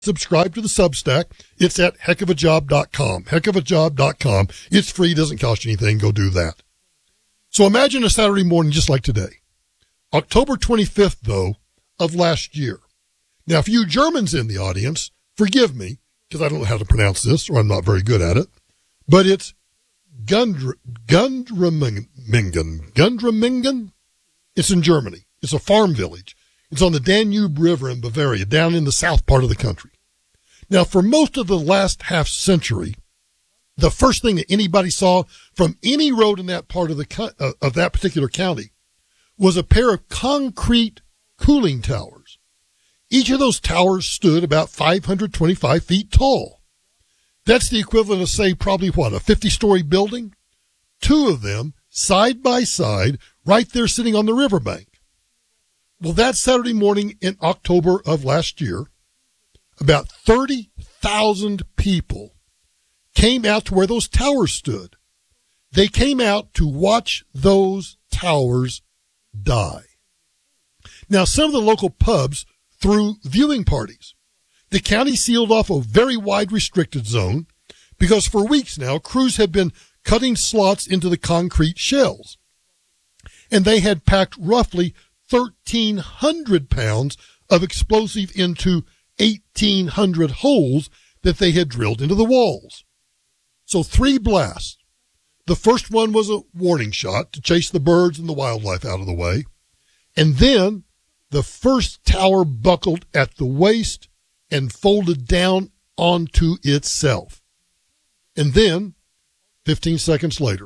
Subscribe to the Substack. It's at heckofajob.com. Heckofajob.com. It's free, doesn't cost you anything. Go do that. So imagine a Saturday morning just like today. October 25th, though, of last year. Now, for you Germans in the audience, forgive me, because I don't know how to pronounce this, or I'm not very good at it, but it's Gundramingen. Gundramingen? It's in Germany. It's a farm village. It's on the Danube River in Bavaria, down in the south part of the country. Now, for most of the last half century, the first thing that anybody saw from any road in that part of that particular county was a pair of concrete cooling towers. Each of those towers stood about 525 feet tall. That's the equivalent of, say, probably a 50-story building? Two of them, side by side, right there sitting on the riverbank. Well, that Saturday morning in October of last year, about 30,000 people came out to where those towers stood. They came out to watch those towers die. Now, some of the local pubs threw viewing parties. The county sealed off a very wide restricted zone because for weeks now, crews had been cutting slots into the concrete shells. And they had packed roughly 1,300 pounds of explosive into 1,800 holes that they had drilled into the walls. So 3 blasts. The first one was a warning shot to chase the birds and the wildlife out of the way. And then the first tower buckled at the waist and folded down onto itself. And then 15 seconds later,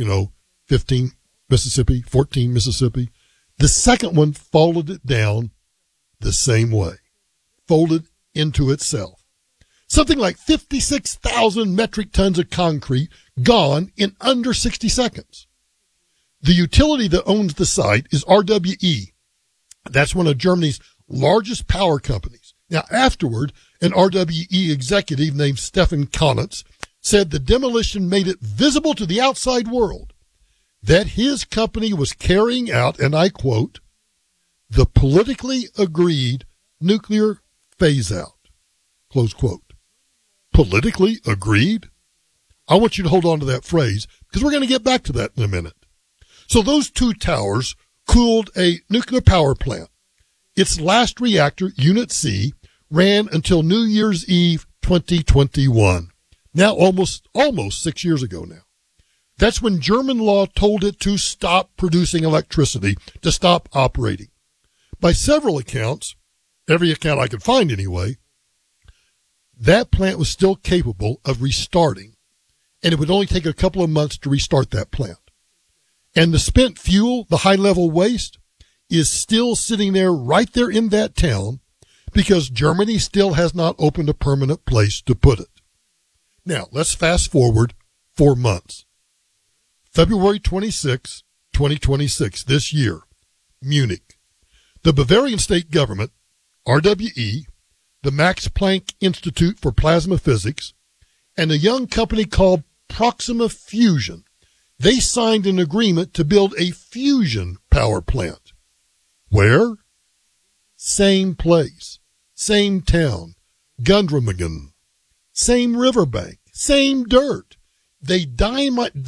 15 Mississippi, 14 Mississippi, the second one folded it down the same way, folded into itself. Something like 56,000 metric tons of concrete gone in under 60 seconds. The utility that owns the site is RWE. That's one of Germany's largest power companies. Now, afterward, an RWE executive named Stefan Konitz said the demolition made it visible to the outside world that his company was carrying out, and I quote, the politically agreed nuclear phase-out, close quote. Politically agreed? I want you to hold on to that phrase because we're going to get back to that in a minute. So those 2 towers cooled a nuclear power plant. Its last reactor, Unit C, ran until New Year's Eve 2021. Now almost 6 years ago now. That's when German law told it to stop producing electricity, to stop operating. By several accounts, every account I could find anyway, that plant was still capable of restarting, and it would only take a couple of months to restart that plant. And the spent fuel, the high-level waste, is still sitting there right there in that town because Germany still has not opened a permanent place to put it. Now, let's fast forward 4 months. February 26, 2026, this year, Munich. The Bavarian state government, RWE, the Max Planck Institute for Plasma Physics, and a young company called Proxima Fusion, they signed an agreement to build a fusion power plant. Where? Same place, same town, Gundramingen, same riverbank, same dirt. They dynamited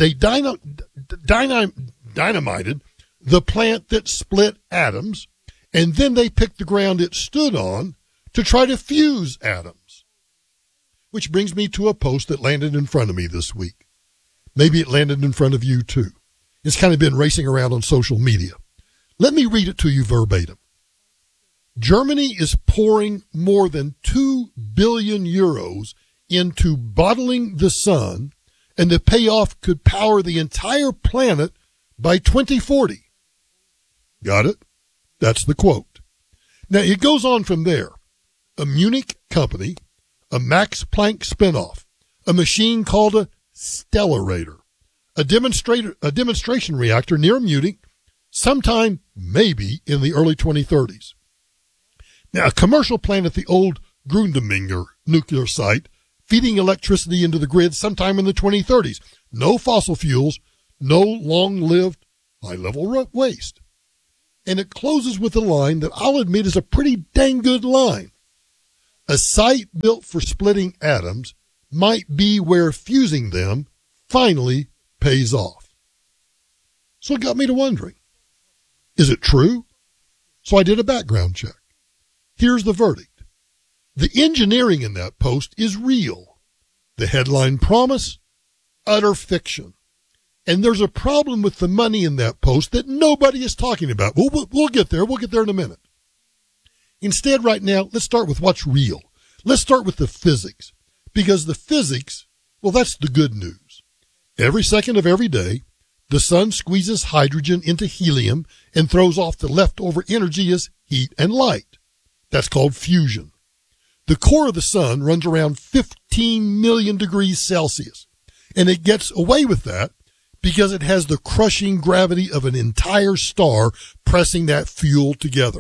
the plant that split atoms, and then they picked the ground it stood on to try to fuse atoms. Which brings me to a post that landed in front of me this week. Maybe it landed in front of you too. It's kind of been racing around on social media. Let me read it to you verbatim. Germany is pouring more than 2 billion euros into bottling the sun, and the payoff could power the entire planet by 2040. Got it? That's the quote. Now, it goes on from there. A Munich company, a Max Planck spinoff, a machine called a Stellarator, a demonstration reactor near Munich, sometime maybe in the early 2030s. Now, a commercial plant at the old Grundeminger nuclear site, feeding electricity into the grid sometime in the 2030s. No fossil fuels, no long-lived high-level waste. And it closes with a line that I'll admit is a pretty dang good line. A site built for splitting atoms might be where fusing them finally pays off. So it got me to wondering, is it true? So I did a background check. Here's the verdict. The engineering in that post is real. The headline promise, utter fiction. And there's a problem with the money in that post that nobody is talking about. We'll get there. We'll get there in a minute. Instead, right now, let's start with what's real. Let's start with the physics. Because the physics, well, that's the good news. Every second of every day, the sun squeezes hydrogen into helium and throws off the leftover energy as heat and light. That's called fusion. The core of the sun runs around 15 million degrees Celsius, and it gets away with that because it has the crushing gravity of an entire star pressing that fuel together.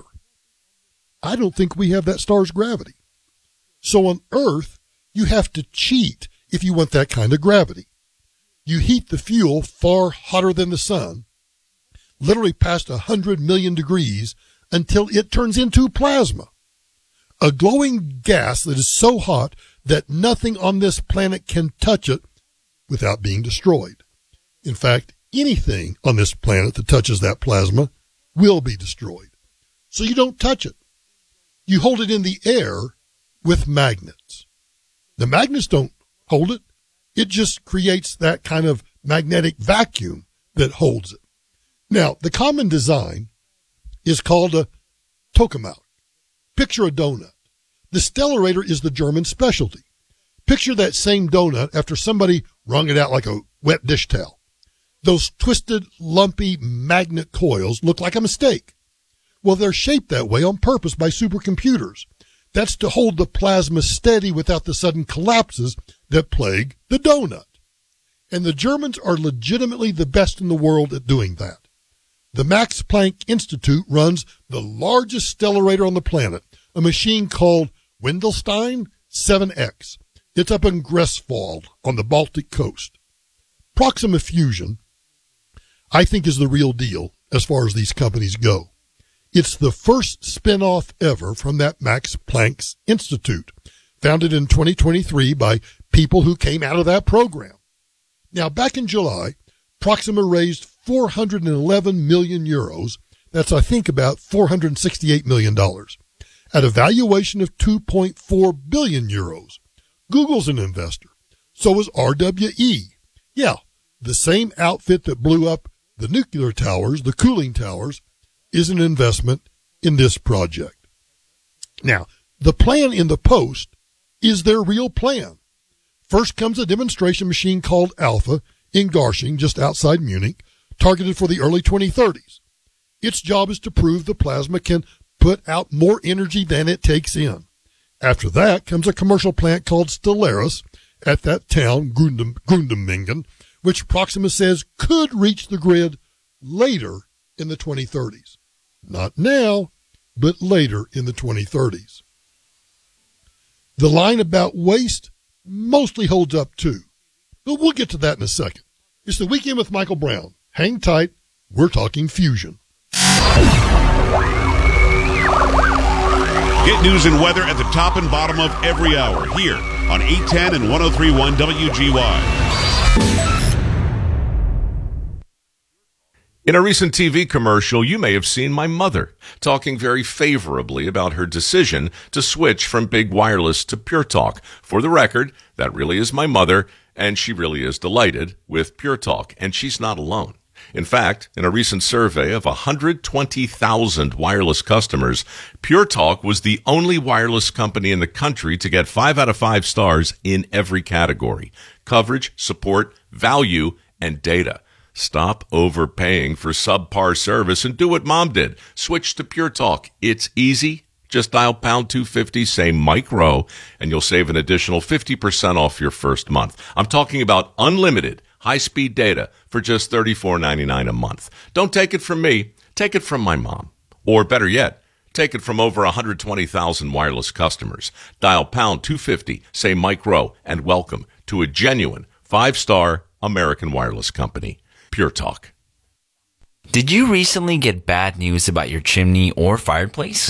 I don't think we have that star's gravity. So on Earth, you have to cheat if you want that kind of gravity. You heat the fuel far hotter than the sun, literally past 100 million degrees, until it turns into plasma. A glowing gas that is so hot that nothing on this planet can touch it without being destroyed. In fact, anything on this planet that touches that plasma will be destroyed. So you don't touch it. You hold it in the air with magnets. The magnets don't hold it. It just creates that kind of magnetic vacuum that holds it. Now, the common design is called a tokamak. Picture a donut. The Stellarator is the German specialty. Picture that same donut after somebody wrung it out like a wet dish towel. Those twisted, lumpy magnet coils look like a mistake. Well, they're shaped that way on purpose by supercomputers. That's to hold the plasma steady without the sudden collapses that plague the donut. And the Germans are legitimately the best in the world at doing that. The Max Planck Institute runs the largest stellarator on the planet, a machine called Wendelstein 7X. It's up in Greifswald on the Baltic coast. Proxima Fusion, I think, is the real deal as far as these companies go. It's the first spin-off ever from that Max Planck Institute, founded in 2023 by people who came out of that program. Now, back in July, Proxima raised 411 million euros. That's, I think, about $468 million, at a valuation of 2.4 billion euros. Google's an investor. So is RWE. Yeah, the same outfit that blew up the nuclear towers, the cooling towers, is an investment in this project. Now, the plan in the post is their real plan. First comes a demonstration machine called Alpha in Garching, just outside Munich, targeted for the early 2030s. Its job is to prove the plasma can put out more energy than it takes in. After that comes a commercial plant called Stellaris at that town, Grundemingen, which Proxima says could reach the grid later in the 2030s. Not now, but later in the 2030s. The line about waste mostly holds up too, but we'll get to that in a second. It's the Weekend with Michael Brown. Hang tight. We're talking fusion. Get news and weather at the top and bottom of every hour here on 810 and 103.1 WGY. In a recent TV commercial, you may have seen my mother talking very favorably about her decision to switch from big wireless to Pure Talk. For the record, that really is my mother, and she really is delighted with Pure Talk, and she's not alone. In fact, in a recent survey of 120,000 wireless customers, Pure Talk was the only wireless company in the country to get 5 out of 5 stars in every category: coverage, support, value, and data. Stop overpaying for subpar service and do what Mom did. Switch to Pure Talk. It's easy. Just dial pound 250, say Mike Rowe, and you'll save an additional 50% off your first month. I'm talking about unlimited high-speed data for just $34.99 a month. Don't take it from me. Take it from my mom. Or better yet, take it from over 120,000 wireless customers. Dial pound 250, say Mike Rowe, and welcome to a genuine 5-star American wireless company. Pure Talk. Did you recently get bad news about your chimney or fireplace?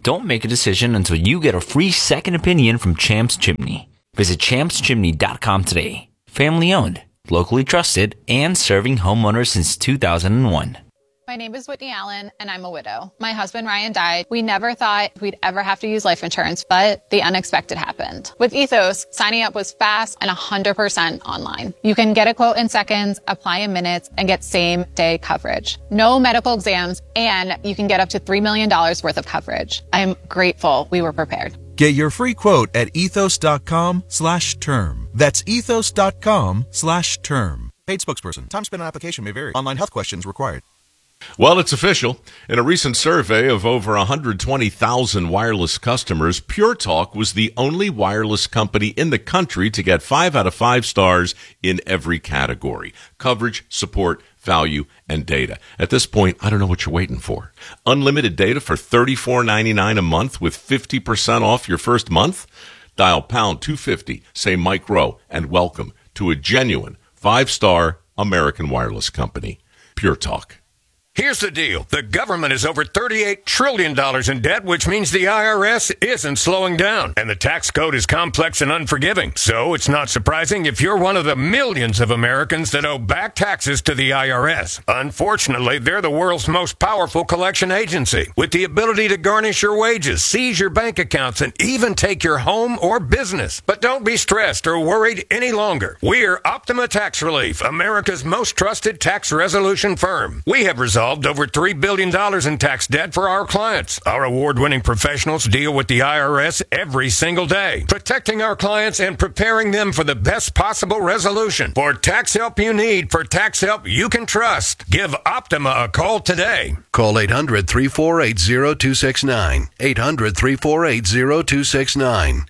Don't make a decision until you get a free second opinion from Champs Chimney. Visit champschimney.com today. Family owned, locally trusted, and serving homeowners since 2001. My name is Whitney Allen, and I'm a widow. My husband, Ryan, died. We never thought we'd ever have to use life insurance, but the unexpected happened. With Ethos, signing up was fast and 100% online. You can get a quote in seconds, apply in minutes, and get same-day coverage. No medical exams, and you can get up to $3 million worth of coverage. I'm grateful we were prepared. Get your free quote at ethos.com/term. That's ethos.com/term. Paid spokesperson. Time spent on application may vary. Online health questions required. Well, it's official. In a recent survey of over 120,000 wireless customers, Pure Talk was the only wireless company in the country to get 5 out of 5 stars in every category: coverage, support, value, and data. At this point, I don't know what you're waiting for. Unlimited data for $34.99 a month with 50% off your first month? Dial pound 250, say Mike Rowe, and welcome to a genuine 5-star American wireless company. Pure Talk. Here's the deal. The government is over $38 trillion in debt, which means the IRS isn't slowing down. And the tax code is complex and unforgiving. So it's not surprising if you're one of the millions of Americans that owe back taxes to the IRS. Unfortunately, they're the world's most powerful collection agency, with the ability to garnish your wages, seize your bank accounts, and even take your home or business. But don't be stressed or worried any longer. We're Optima Tax Relief, America's most trusted tax resolution firm. We have resolved over $3 billion in tax debt for our clients. Our award-winning professionals deal with the IRS every single day, protecting our clients and preparing them for the best possible resolution. For tax help you need, for tax help you can trust, give Optima a call today. Call 800-348-0269. 800-348-0269.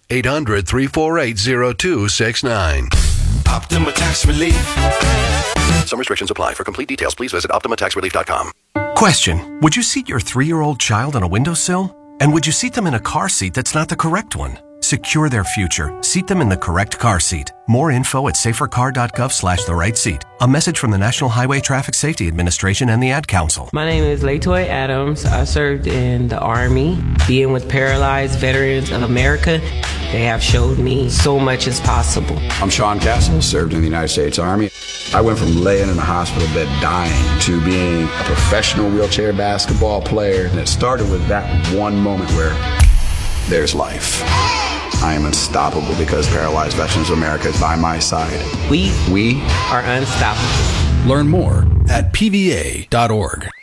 800-348-0269. Optima Tax Relief. Some restrictions apply. For complete details, please visit OptimaTaxRelief.com. Question. Would you seat your 3-year-old child on a windowsill? And would you seat them in a car seat that's not the correct one? Secure their future. Seat them in the correct car seat. More info at safercar.gov/the right seat. A message from the National Highway Traffic Safety Administration and the Ad Council. My name is Latoya Adams. I served in the Army, being with Paralyzed Veterans of America. They have showed me so much is possible. I'm Sean Castle, served in the United States Army. I went from laying in a hospital bed dying to being a professional wheelchair basketball player. And it started with that one moment where there's life. I am unstoppable because Paralyzed Veterans of America is by my side. We are unstoppable. Learn more at pva.org.